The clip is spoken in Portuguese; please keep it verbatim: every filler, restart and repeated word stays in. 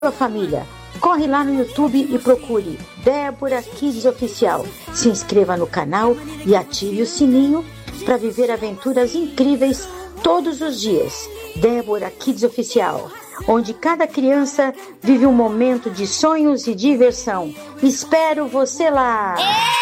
Sua família. Corre lá no YouTube e procure Débora Kids Oficial. Se inscreva no canal e ative o sininho para viver aventuras incríveis todos os dias. Débora Kids Oficial, onde cada criança vive um momento de sonhos e diversão. Espero você lá!